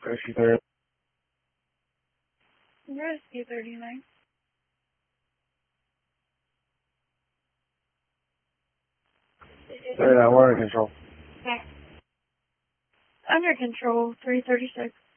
Rescue 30. Rescue 39. We're under control. Under control, 336.